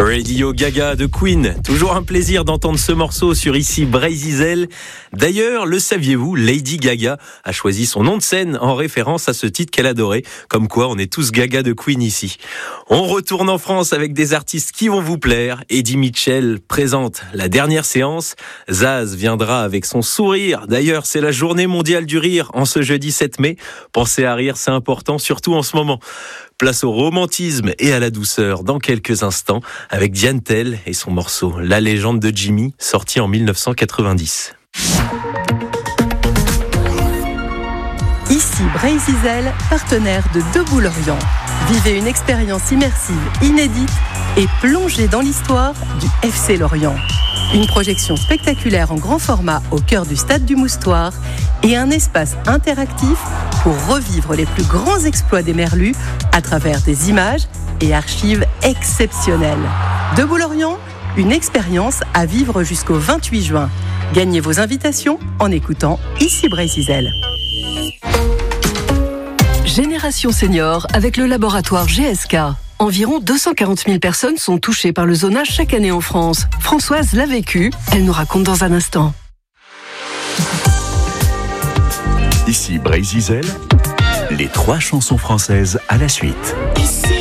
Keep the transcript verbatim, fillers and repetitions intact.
Radio Gaga de Queen. Toujours un plaisir d'entendre ce morceau sur Ici Brésil. D'ailleurs, le saviez-vous, Lady Gaga a choisi son nom de scène en référence à ce titre qu'elle adorait. Comme quoi, on est tous Gaga de Queen ici. On retourne en France avec des artistes qui vont vous plaire. Eddie Mitchell présente la dernière séance. Zaz viendra avec son sourire. D'ailleurs, c'est la journée mondiale du rire en ce jeudi sept mai. Pensez à rire, c'est important, surtout en ce moment. Place au romantisme et à la douceur dans quelques instants avec Diane Tell et son morceau La légende de Jimmy, sorti en mille neuf cent quatre-vingt-dix. Ici Brésil, partenaire de Debout Lorient. Vivez une expérience immersive inédite et plongez dans l'histoire du F C Lorient. Une projection spectaculaire en grand format au cœur du stade du Moustoir et un espace interactif pour revivre les plus grands exploits des Merlus à travers des images et archives exceptionnelles. Debout Lorient, une expérience à vivre jusqu'au vingt-huit juin. Gagnez vos invitations en écoutant Ici Brésil. Génération Senior avec le laboratoire G S K. Environ deux cent quarante mille personnes sont touchées par le zonage chaque année en France. Françoise l'a vécu, elle nous raconte dans un instant. Ici Brésil, les trois chansons françaises à la suite. Ici